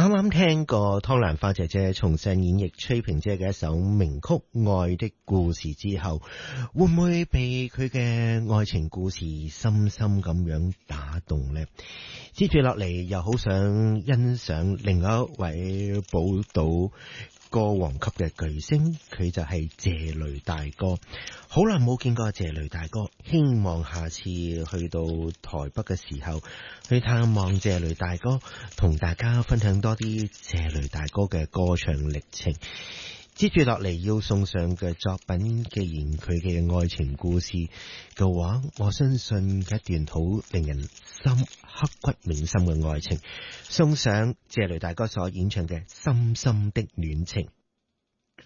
啱啱聽過湯蘭花姐姐重新演繹崔萍姐嘅一首名曲《愛的故事》之後，會唔會被佢嘅愛情故事深深咁樣打動呢？接住落嚟又好想欣賞另外一位寶島歌王級嘅巨星，佢就係謝雷大哥。好耐冇見過謝雷大哥，希望下次去到台北嘅時候去探望謝雷大哥，同大家分享多啲謝雷大哥嘅歌唱歷程。接住落嚟要送上嘅作品，既然佢嘅愛情故事嘅話，我相信一段好令人刻骨銘心嘅愛情，送上謝雷大哥所演唱嘅《深深的戀情》。